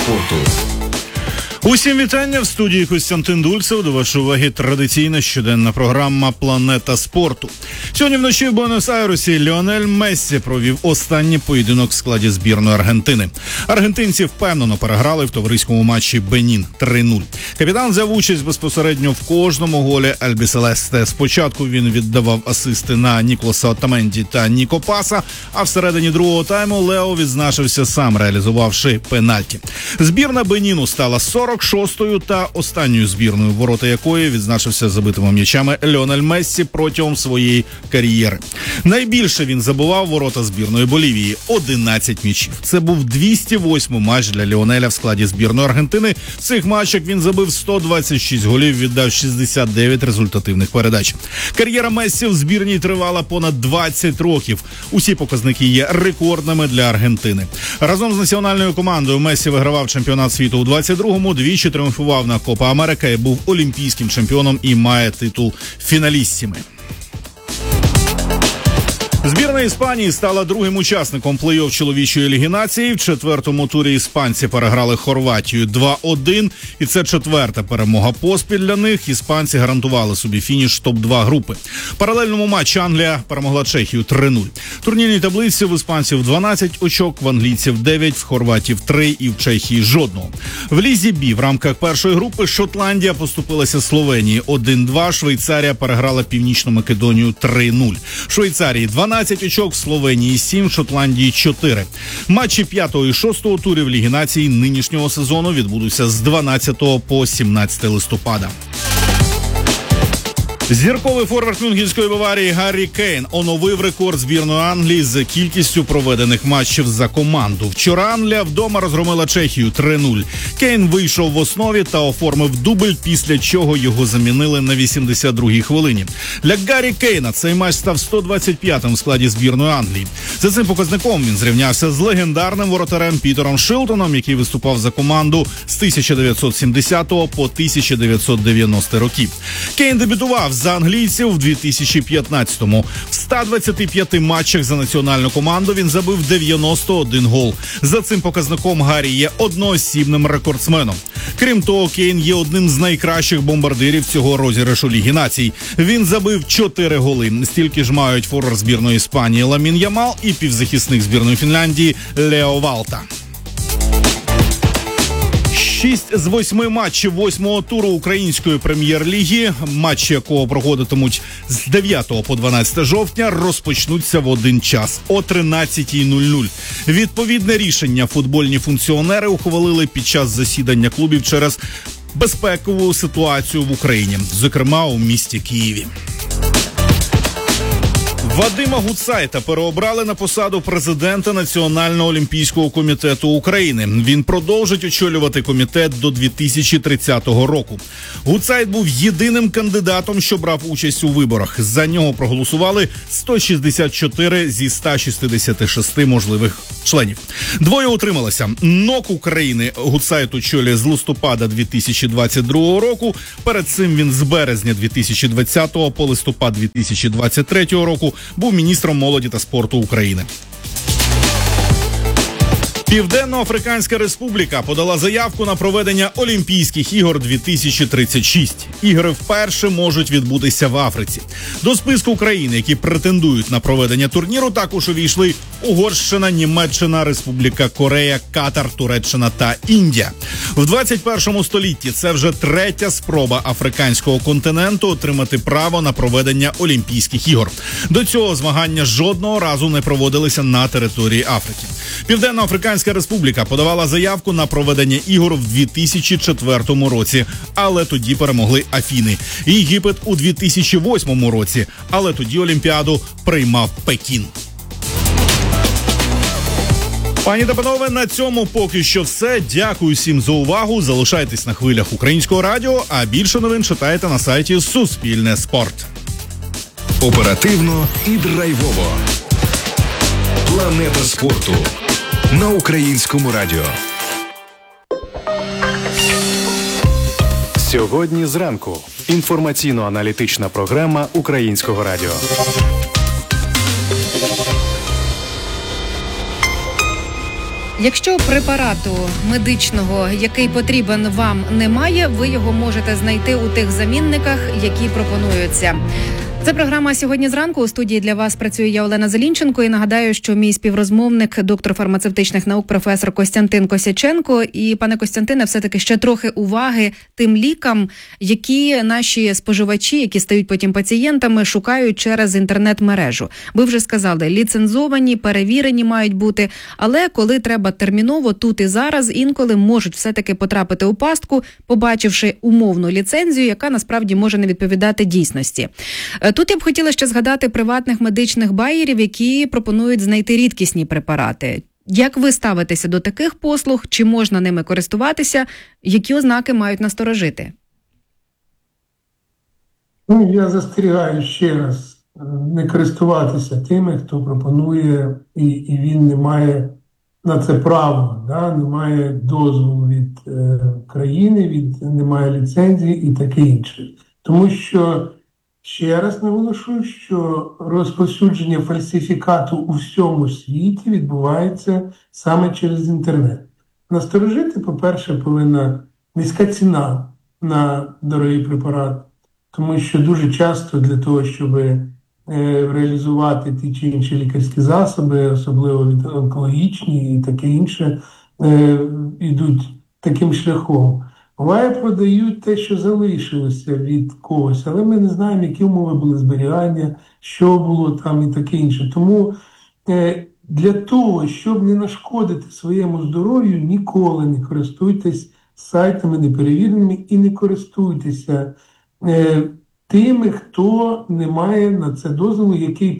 спорту. Усім вітання, в студії Костянтин Дульцев. До вашої уваги традиційна щоденна програма «Планета спорту». Сьогодні вночі в Буенос-Айресі Ліонель Мессі провів останній поєдинок в складі збірної Аргентини. Аргентинці впевнено переграли в товариському матчі Бенін 3-0. Капітан взяв участь безпосередньо в кожному голі Альбіселесте. Спочатку він віддавав асисти на Ніколаса Отаменді та Ніко Паса, а всередині другого тайму Лео відзначився сам, реалізувавши пенальті. Збірна Беніну стала 46-ю та останньою збірною, ворота якої відзначився забитими м'ячами Ліонель Мессі протягом своєї кар'єри. Найбільше він забивав ворота збірної Болівії – 11 м'ячів. Це був 208-й матч для Ліонеля в складі збірної Аргентини. В цих матчах він забив 126 голів, віддав 69 результативних передач. Кар'єра Мессі в збірній тривала понад 20 років. Усі показники є рекордними для Аргентини. Разом з національною командою Мессі вигравав чемпіонат світу у 22-му, двічі тріумфував на Копа Америка і був олімпійським чемпіоном і має титул фіналіссіми. Збірна Іспанії стала другим учасником плей-офф чоловічої ліги націй. В четвертому турі іспанці переграли Хорватію 2-1, і це четверта перемога поспіль для них. Іспанці гарантували собі фініш топ-2 групи. В паралельному матчі Англія перемогла Чехію 3-0. В турнірній таблиці в іспанців 12 очок, в англійців 9, в хорватів 3 і в Чехії жодного. В лізі Бі в рамках першої групи Шотландія поступилася Словенії 1-2, Швейцарія переграла Північну Македонію 3-0. В Швейцарії 12 очок, в Словенії 7, в Шотландії 4. Матчі 5-го і 6-го турів Ліги націй нинішнього сезону відбудуться з 12 по 17 листопада. Зірковий форвард Мюнхенської Баварії Гаррі Кейн оновив рекорд збірної Англії за кількістю проведених матчів за команду. Вчора Англія вдома розгромила Чехію 3-0. Кейн вийшов в основі та оформив дубль, після чого його замінили на 82-й хвилині. Для Гаррі Кейна цей матч став 125-м в складі збірної Англії. За цим показником він зрівнявся з легендарним воротарем Пітером Шилтоном, який виступав за команду з 1970 по 1990 років. Кейн дебютував за англійців в 2015-му. В 125 матчах за національну команду він забив 91 гол. За цим показником Гаррі є одноосібним рекордсменом. Крім того, Кейн є одним з найкращих бомбардирів цього розіграшу Ліги націй. Він забив 4 голи. Стільки ж мають форвард збірної Іспанії Ламін Ямал і півзахисник збірної Фінляндії Лео Валта. 6 з 8 матчів 8-го туру української прем'єр-ліги, матчі якого проходитимуть з 9 по 12 жовтня, розпочнуться в один час о 13:00. Відповідне рішення футбольні функціонери ухвалили під час засідання клубів через безпекову ситуацію в Україні, зокрема у місті Києві. Вадима Гуцайта переобрали на посаду президента Національного олімпійського комітету України. Він продовжить очолювати комітет до 2030 року. Гуцайт був єдиним кандидатом, що брав участь у виборах. За нього проголосували 164 зі 166 можливих членів. Двоє утрималися. НОК України Гуцайт очолює з листопада 2022 року. Перед цим він з березня 2020 по листопад 2023 року був міністром молоді та спорту України. Південно-Африканська Республіка подала заявку на проведення Олімпійських ігор 2036. Ігри вперше можуть відбутися в Африці. До списку країн, які претендують на проведення турніру, також увійшли Угорщина, Німеччина, Республіка Корея, Катар, Туреччина та Індія. В 21 столітті це вже третя спроба африканського континенту отримати право на проведення Олімпійських ігор. До цього змагання жодного разу не проводилися на території Африки. Південно-Африканська Республіка подавала заявку на проведення ігор в 2004 році, але тоді перемогли Афіни. Єгипет у 2008 році, але тоді Олімпіаду приймав Пекін. Пані та панове, на цьому поки що все. Дякую всім за увагу. Залишайтесь на хвилях Українського радіо, а більше новин читайте на сайті Суспільне спорт. Оперативно і драйвово. Планета спорту на Українському радіо. Сьогодні зранку. Інформаційно-аналітична програма Українського радіо. Якщо препарату медичного, який потрібен вам, немає, ви його можете знайти у тих замінниках, які пропонуються. Це програма «Сьогодні зранку». У студії для вас працює я, Олена Зелінченко. І нагадаю, що мій співрозмовник, доктор фармацевтичних наук, професор Костянтин Косяченко. І, пане Костянтине, все-таки ще трохи уваги тим лікам, які наші споживачі, які стають потім пацієнтами, шукають через інтернет-мережу. Ви вже сказали, ліцензовані, перевірені мають бути. Але коли треба терміново, тут і зараз, інколи можуть все-таки потрапити у пастку, побачивши умовну ліцензію, яка насправді може не відповідати дійсності. Тут я б хотіла ще згадати приватних медичних байерів, які пропонують знайти рідкісні препарати. Як ви ставитеся до таких послуг? Чи можна ними користуватися? Які ознаки мають насторожити? Я застерігаю ще раз не користуватися тими, хто пропонує, і він не має на це права, не має дозволу від країни, не має ліцензії і таке інше. Тому що ще раз наголошую, що розповсюдження фальсифікату у всьому світі відбувається саме через інтернет. Насторожити, по-перше, повинна низька ціна на дорогий препарат, тому що дуже часто для того, щоб реалізувати ті чи інші лікарські засоби, особливо від онкологічні і таке інше, йдуть таким шляхом. Буває, продають те, що залишилося від когось, але ми не знаємо, які умови були зберігання, що було там і таке інше. Тому для того, щоб не нашкодити своєму здоров'ю, ніколи не користуйтесь сайтами неперевіреними і не користуйтеся тими, хто не має на це дозволу,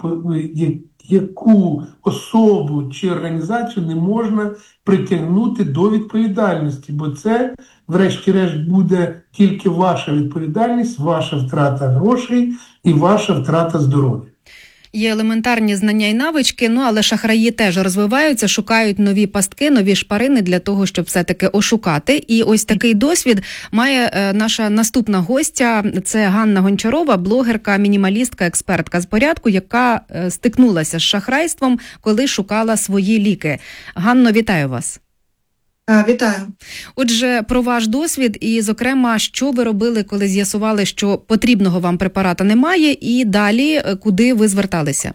яку особу чи організацію не можна притягнути до відповідальності, бо це, врешті-решт, буде тільки ваша відповідальність, ваша втрата грошей і ваша втрата здоров'я. Є елементарні знання і навички, але шахраї теж розвиваються, шукають нові пастки, нові шпарини для того, щоб все-таки ошукати. І ось такий досвід має наша наступна гостя. Це Ганна Гончарова, блогерка, мінімалістка, експертка з порядку, яка стикнулася з шахрайством, коли шукала свої ліки. Ганно, вітаю вас. Вітаю. Отже, про ваш досвід і, зокрема, що ви робили, коли з'ясували, що потрібного вам препарата немає, і далі куди ви зверталися?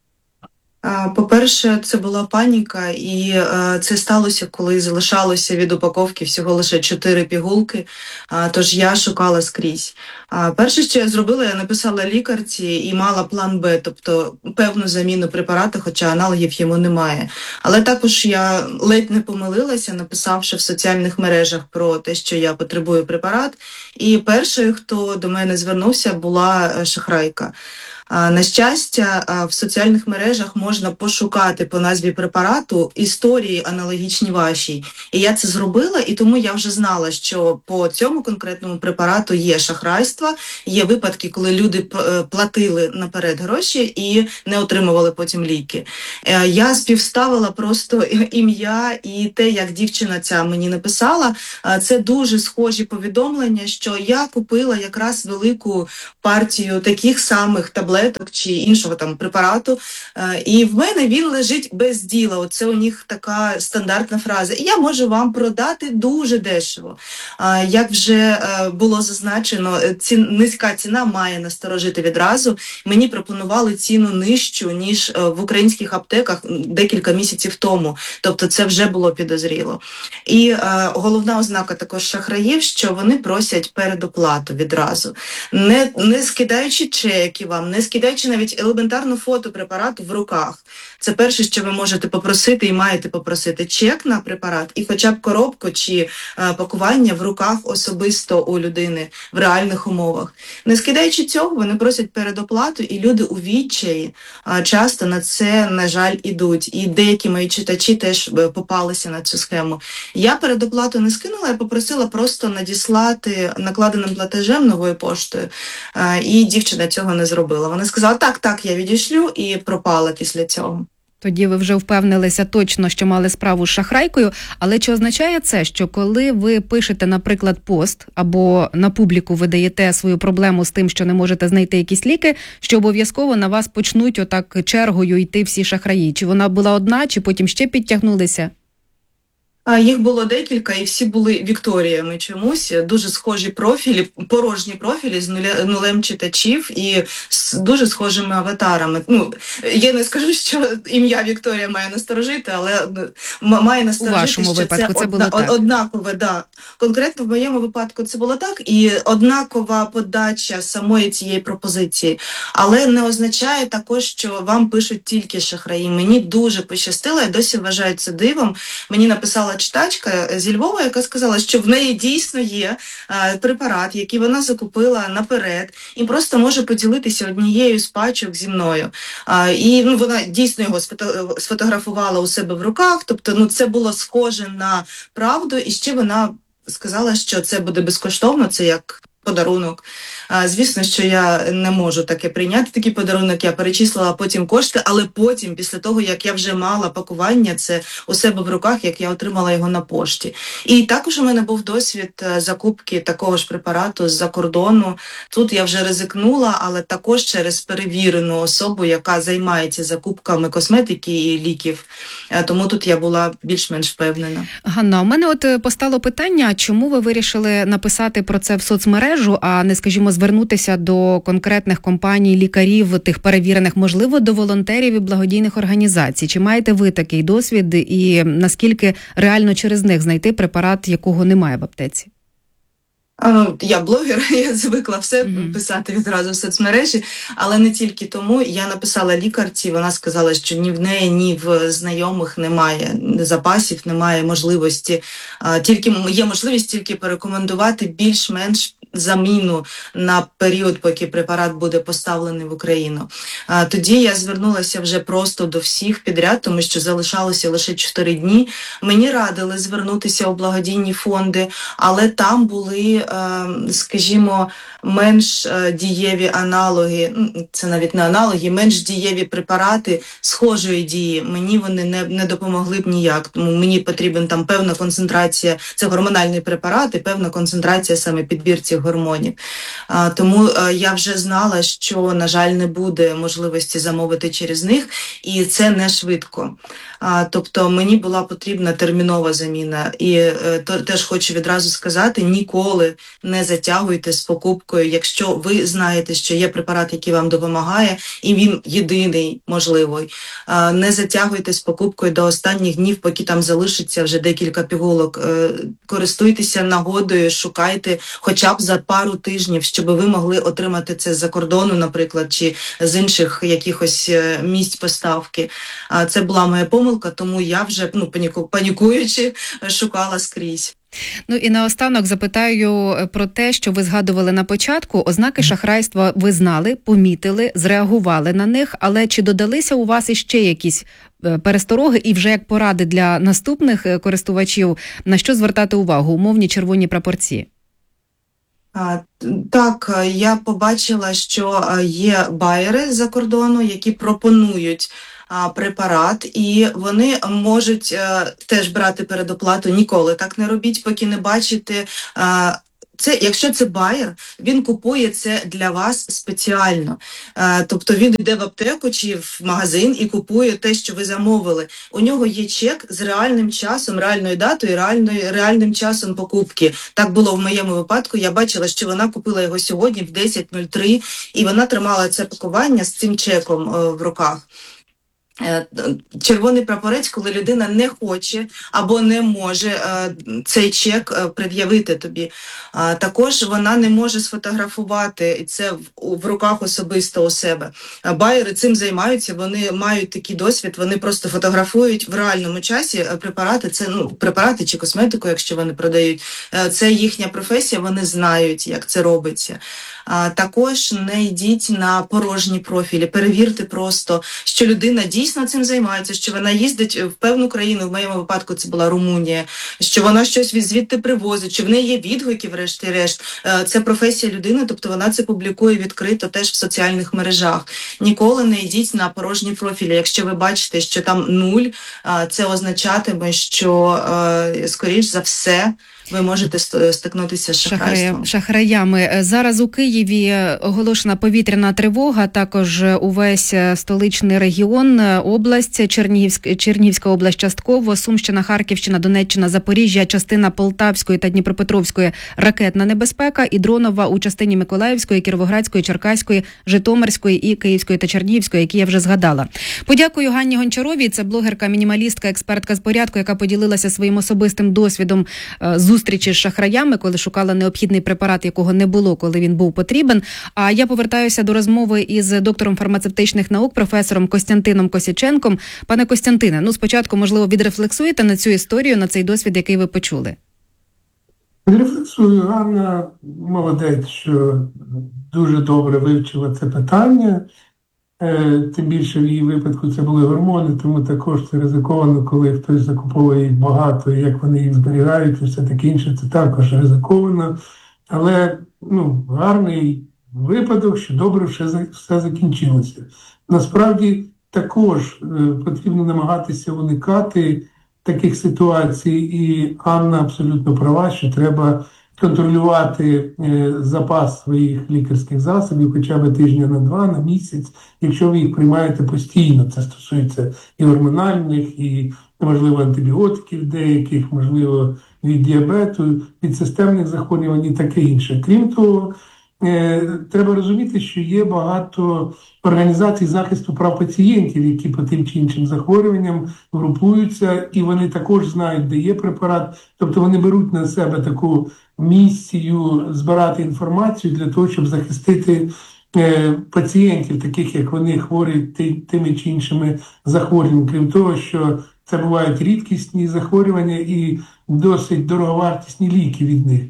По-перше, це була паніка, і це сталося, коли залишалося від упаковки всього лише 4 пігулки, тож я шукала скрізь. Перше, що я зробила, я написала лікарці і мала план Б, тобто певну заміну препарату, хоча аналогів йому немає. Але також я ледь не помилилася, написавши в соціальних мережах про те, що я потребую препарат, і першою, хто до мене звернувся, була шахрайка. На щастя, в соціальних мережах можна пошукати по назві препарату історії аналогічні вашій. І я це зробила, і тому я вже знала, що по цьому конкретному препарату є шахрайство, є випадки, коли люди платили наперед гроші і не отримували потім ліки. Я співставила просто ім'я і те, як дівчина ця мені написала. Це дуже схожі повідомлення, що я купила якраз велику партію таких самих таблеток чи іншого там препарату, і в мене він лежить без діла. Оце у них така стандартна фраза. І я можу вам продати дуже дешево. Як вже було зазначено, низька ціна має насторожити відразу. Мені пропонували ціну нижчу, ніж в українських аптеках декілька місяців тому. Тобто це вже було підозріло. І головна ознака також шахраїв, що вони просять передоплату відразу. Не скидаючи чеки вам, не скидаючи навіть елементарну фото препарату в руках. Це перше, що ви можете попросити і маєте попросити чек на препарат і хоча б коробку чи пакування в руках особисто у людини в реальних умовах. Не скидаючи цього, вони просять передоплату, і люди у відчаї часто на це, на жаль, ідуть. І деякі мої читачі теж попалися на цю схему. Я передоплату не скинула, я попросила просто надіслати накладеним платежем новою поштою. І дівчина цього не зробила. Вона сказала, так, я відійшлю, і пропала після цього. Тоді ви вже впевнилися точно, що мали справу з шахрайкою. Але чи означає це, що коли ви пишете, наприклад, пост або на публіку ви даєте свою проблему з тим, що не можете знайти якісь ліки, що обов'язково на вас почнуть отак чергою йти всі шахраї? Чи вона була одна, чи потім ще підтягнулися? Їх було декілька, і всі були Вікторіями чомусь. Дуже схожі профілі, порожні профілі з нулем читачів і з дуже схожими аватарами. Ну, я не скажу, що ім'я Вікторія має насторожити, але має насторожити, У вашому що випадку це було так. Однакове, да. Конкретно в моєму випадку це було так, і однакова подача самої цієї пропозиції. Але не означає також, що вам пишуть тільки шахраї. Мені дуже пощастило, я досі вважаю це дивом. Мені написала читачка зі Львова, яка сказала, що в неї дійсно є препарат, який вона закупила наперед, і просто може поділитися однією з пачок зі мною. І вона дійсно його сфотографувала у себе в руках, тобто це було схоже на правду, і ще вона сказала, що це буде безкоштовно, це як подарунок. Звісно, що я не можу таке прийняти, такий подарунок, я перечислила потім кошти, але потім, після того, як я вже мала пакування, це у себе в руках, як я отримала його на пошті. І також у мене був досвід закупки такого ж препарату з-за кордону. Тут я вже ризикнула, але також через перевірену особу, яка займається закупками косметики і ліків. Тому тут я була більш-менш впевнена. Ганна, у мене постало питання, чому ви вирішили написати про це в соцмережу, а не, скажімо, звернутися до конкретних компаній, лікарів, тих перевірених, можливо, до волонтерів і благодійних організацій? Чи маєте ви такий досвід і наскільки реально через них знайти препарат, якого немає в аптеці? Я блогер, я звикла все писати відразу в соцмережі, але не тільки тому. Я написала лікарці, вона сказала, що ні в неї, ні в знайомих немає запасів, немає можливості. Тільки є можливість тільки порекомендувати більш-менш заміну на період, поки препарат буде поставлений в Україну. Тоді я звернулася вже просто до всіх підряд, тому що залишалося лише 4 дні. Мені радили звернутися у благодійні фонди, але там були, скажімо, менш дієві аналоги, це навіть не аналоги, менш дієві препарати схожої дії. Мені вони не допомогли б ніяк, тому мені потрібен там певна концентрація, це гормональний препарат і певна концентрація саме підбірці гормонів. Тому я вже знала, що, на жаль, не буде можливості замовити через них, і це не швидко. Тобто мені була потрібна термінова заміна. І теж хочу відразу сказати, ніколи не затягуйте з покупкою, якщо ви знаєте, що є препарат, який вам допомагає, і він єдиний можливий. Не затягуйте з покупкою до останніх днів, поки там залишиться вже декілька пігулок. Користуйтеся нагодою, шукайте хоча б за пару тижнів, щоб ви могли отримати це з-за кордону, наприклад, чи з інших якихось місць поставки. Це була моя помилка, тому я вже панікуючи шукала скрізь. І наостанок запитаю про те, що ви згадували на початку. Ознаки шахрайства ви знали, помітили, зреагували на них, але чи додалися у вас іще якісь перестороги і вже як поради для наступних користувачів, на що звертати увагу? Умовні червоні прапорці. Так, я побачила, що є байери з-за кордону, які пропонують препарат, і вони можуть теж брати передоплату. Ніколи так не робіть, поки не бачите. Якщо це байер, він купує це для вас спеціально. Тобто він йде в аптеку чи в магазин і купує те, що ви замовили. У нього є чек з реальним часом, реальною датою, реальним часом покупки. Так було в моєму випадку. Я бачила, що вона купила його сьогодні в 10:03, і вона тримала це пакування з цим чеком в руках. Червоний прапорець, коли людина не хоче або не може цей чек пред'явити тобі. Також вона не може сфотографувати це в руках особисто у себе. Байери цим займаються, вони мають такий досвід, вони просто фотографують в реальному часі препарати, це препарати чи косметику, якщо вони продають. Це їхня професія, вони знають, як це робиться. Також не йдіть на порожні профілі, перевірте просто, що людина дійсно цим займається, що вона їздить в певну країну, в моєму випадку це була Румунія, що вона щось звідти привозить, що в неї є відгуки, врешті-решт. Це професія людини, тобто вона це публікує відкрито теж в соціальних мережах. Ніколи не йдіть на порожні профілі. Якщо ви бачите, що там 0, це означатиме, що, скоріш за все, ви можете стикнутися з шахрайством. Шахраями. Зараз у Києві оголошена повітряна тривога, також увесь столичний регіон, область, Чернігівська область частково, Сумщина, Харківщина, Донеччина, Запоріжжя, частина Полтавської та Дніпропетровської ракетна небезпека і дронова у частині Миколаївської, Кіровоградської, Черкаської, Житомирської і Київської та Чернігівської, які я вже згадала. Подякую Ганні Гончаровій, це блогерка, мінімалістка, експертка з порядку, яка поділилася своїм особистим досвідом зустрічі з шахраями, коли шукала необхідний препарат, якого не було, коли він був потрібен. А я повертаюся до розмови із доктором фармацевтичних наук, професором Костянтином Косяченком. Пане Костянтине, спочатку, можливо, відрефлексуєте на цю історію, на цей досвід, який ви почули? Рефлексую, Ганна молодець, що дуже добре вивчила це питання. Тим більше в її випадку це були гормони, тому також це ризиковано, коли хтось закуповує їх багато, і як вони їх зберігають, і все таке інше, це також ризиковано. Але гарний випадок, що добре все закінчилося. Насправді також потрібно намагатися уникати таких ситуацій, і Анна абсолютно права, що треба контролювати запас своїх лікарських засобів хоча б тижня на 2, на місяць, якщо ви їх приймаєте постійно. Це стосується і гормональних, і, можливо, антибіотиків деяких, можливо, від діабету, від системних захворювань і таке інше. Крім того, треба розуміти, що є багато організацій захисту прав пацієнтів, які по тим чи іншим захворюванням групуються, і вони також знають, де є препарат. Тобто вони беруть на себе таку місію збирати інформацію для того, щоб захистити пацієнтів, таких як вони, хворі тими чи іншими захворюваннями. Крім того, що це бувають рідкісні захворювання і досить дороговартісні ліки від них.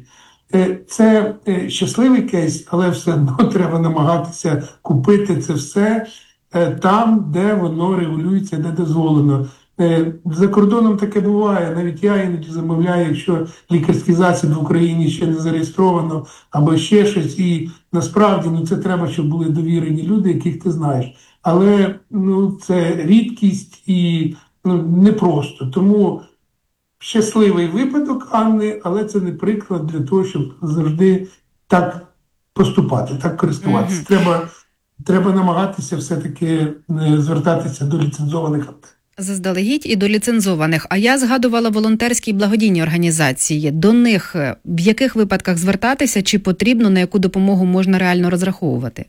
Це щасливий кейс, але все одно треба намагатися купити це все там, де воно регулюється, де дозволено. За кордоном таке буває. Навіть я іноді замовляю, якщо лікарський засіб в Україні ще не зареєстровано, або ще щось. І насправді це треба, щоб були довірені люди, яких ти знаєш. Але це рідкість і непросто. Тому щасливий випадок Анни, але це не приклад для того, щоб завжди так поступати, так користуватися. Треба намагатися все-таки звертатися до ліцензованих аптек. Заздалегідь і до ліцензованих. А я згадувала волонтерські і благодійні організації. До них в яких випадках звертатися, чи потрібно, на яку допомогу можна реально розраховувати?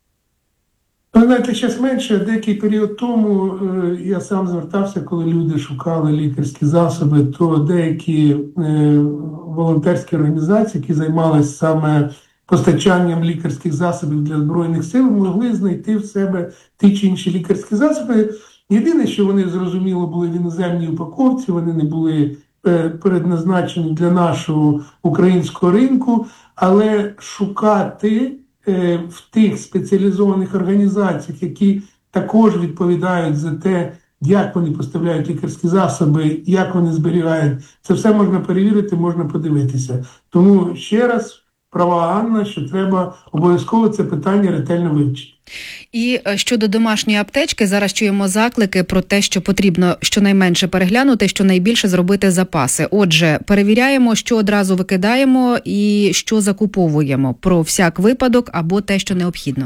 Ви знаєте, зараз менше. Деякий період тому я сам звертався, коли люди шукали лікарські засоби, то деякі волонтерські організації, які займалися саме постачанням лікарських засобів для Збройних сил, могли знайти в себе ті чи інші лікарські засоби. Єдине, що вони, зрозуміло, були в іноземній упаковці, вони не були предназначені для нашого українського ринку, але шукати в тих спеціалізованих організаціях, які також відповідають за те, як вони поставляють лікарські засоби, як вони зберігають, це все можна перевірити, можна подивитися. Тому ще раз, права Анна, що треба обов'язково це питання ретельно вивчити. І щодо домашньої аптечки, зараз чуємо заклики про те, що потрібно щонайменше переглянути, щонайбільше зробити запаси. Отже, перевіряємо, що одразу викидаємо і що закуповуємо про всяк випадок або те, що необхідно.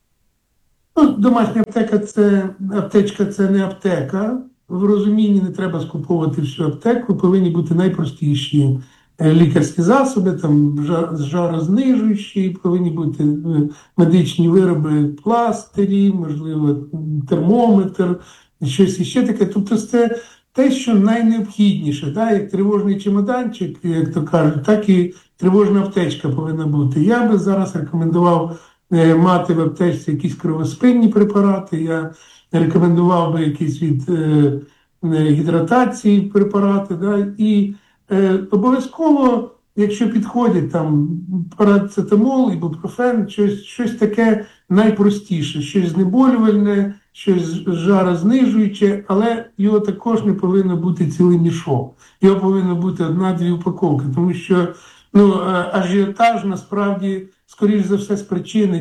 Домашня аптечка це не аптека. В розумінні не треба скуповувати всю аптеку, повинні бути найпростіші лікарські засоби, там жарознижуючі, повинні бути медичні вироби, пластирі, можливо, термометр, щось іще таке. Тобто це те, що найнеобхідніше, як тривожний чемоданчик, як то кажуть, так і тривожна аптечка повинна бути. Я би зараз рекомендував мати в аптечці якісь кровоспинні препарати, я рекомендував би якісь від гідратації препарати, і обов'язково, якщо підходять там парацетамол, ібупрофен, щось таке найпростіше, щось знеболювальне, щось жарознижуюче, але його також не повинно бути цілий мішок. Його повинно бути 1-2 упаковки, тому що ажіотаж насправді, скоріш за все, спричинить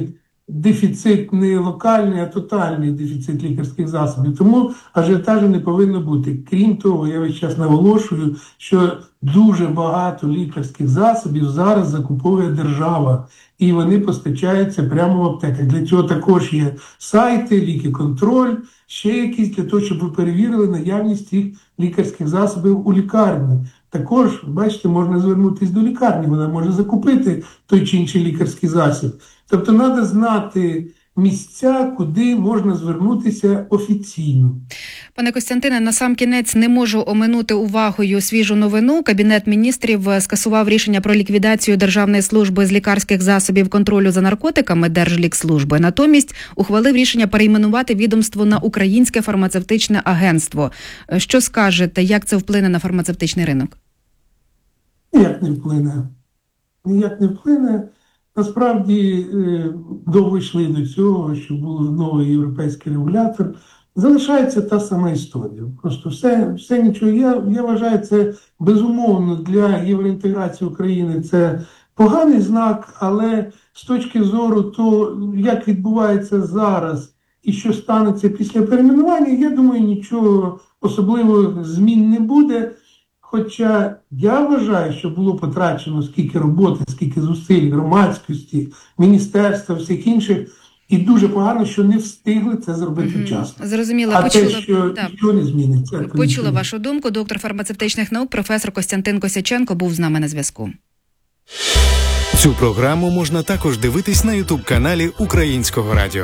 дефіцит не локальний, а тотальний дефіцит лікарських засобів. Тому ажіотажу не повинно бути. Крім того, я весь час наголошую, що дуже багато лікарських засобів зараз закуповує держава. І вони постачаються прямо в аптеках. Для цього також є сайти, лікіконтроль, ще якісь для того, щоб ви перевірили наявність цих лікарських засобів у лікарні. Також, бачите, можна звернутися до лікарні, вона може закупити той чи інший лікарський засіб. Тобто треба знати місця, куди можна звернутися офіційно. Пане Костянтине, насамкінець не можу оминути увагою свіжу новину. Кабінет міністрів скасував рішення про ліквідацію Державної служби з лікарських засобів контролю за наркотиками Держлікслужби. Натомість ухвалив рішення перейменувати відомство на Українське фармацевтичне агентство. Що скажете, як це вплине на фармацевтичний ринок? Ніяк не вплине. Ніяк не вплине. Насправді довго йшли до цього, що був новий європейський регулятор. Залишається та сама історія. Просто все нічого. Я вважаю, це безумовно для євроінтеграції України це поганий знак, але з точки зору того, як відбувається зараз і що станеться після перейменування, я думаю, нічого особливого змін не буде. Хоча я вважаю, що було потрачено скільки роботи, скільки зусиль громадськості, міністерства, всіх інших, і дуже погано, що не встигли це зробити вчасно. Зрозуміло, те, що нічого не зміниться. Почула вашу думку. Доктор фармацевтичних наук, професор Костянтин Косяченко був з нами на зв'язку. Цю програму можна також дивитись на YouTube-каналі Українського радіо.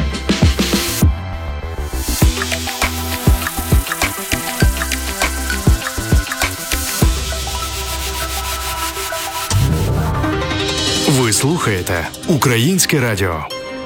Ви слухаєте Українське радіо.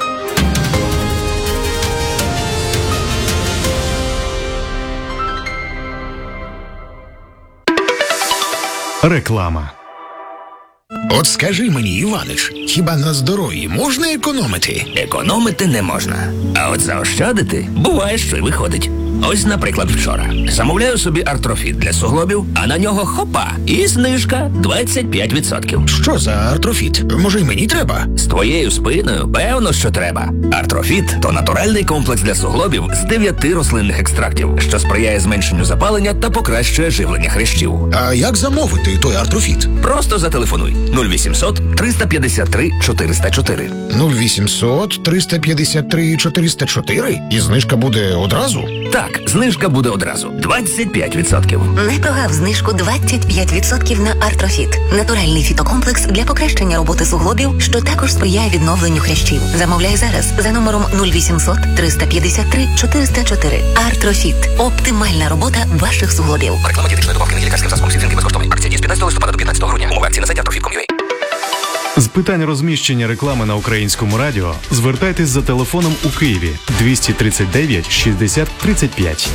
Реклама. От скажи мені, Іванич, хіба на здоров'ї можна економити? Економити не можна. А от заощадити буває, що й виходить. Ось, наприклад, вчора. Замовляю собі артрофіт для суглобів, а на нього хопа, і знижка 25%. Що за артрофіт? Може, й мені треба? З твоєю спиною, певно, що треба. Артрофіт – то натуральний комплекс для суглобів з 9 рослинних екстрактів, що сприяє зменшенню запалення та покращує живлення хрящів. А як замовити той артрофіт? Просто зателефонуй 0800 353 404. 0800 353 404? І знижка буде одразу? Так, знижка буде одразу. 25%. Не прогав знижку 25% на артрофіт. Натуральний фітокомплекс для покращення роботи суглобів, що також сприяє відновленню хрящів. Замовляй зараз за номером 0800 353 404. Артрофіт. Оптимальна робота ваших суглобів. Реклама дієтичної добавки на лікарським засобом сідзинки безкоштовної. Акція діє з 15 листопада до 15 грудня. Умови акції на сайті artrofit.com.ua. З питань розміщення реклами на Українському радіо звертайтесь за телефоном у Києві 239 60 35.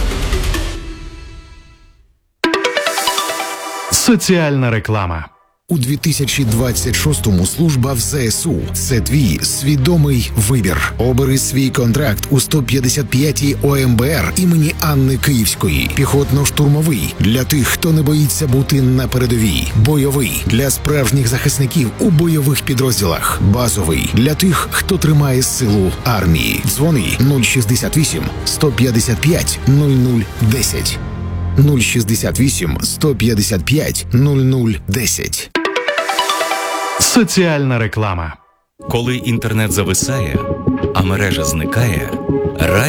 Соціальна реклама. У 2026-му служба в ЗСУ – це твій свідомий вибір. Обери свій контракт у 155-й ОМБР імені Анни Київської. Піхотно-штурмовий – для тих, хто не боїться бути на передовій. Бойовий – для справжніх захисників у бойових підрозділах. Базовий – для тих, хто тримає силу армії. Дзвони 068 155 0010. 068 155 0010. Соціальна реклама. Коли інтернет зависає, а мережа зникає,